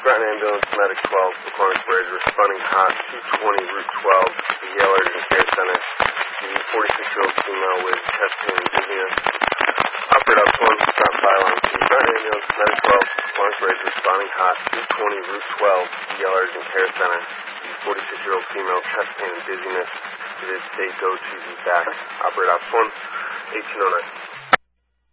Groton Ambulance, Medic 12, Paquonic Bridge, responding hot, 220 Route 12, the Yale Urgent Care Center. The 46-year-old female with chest pain and dizziness. Operator up 1, stop file on scene. Groton Ambulance, Medic 12, Paquonic Bridge, responding hot, 220 Route 12, the Yale Urgent Care Center. The 46-year-old female, chest pain and dizziness. It is state go to the back. Operator ops 1, 1809.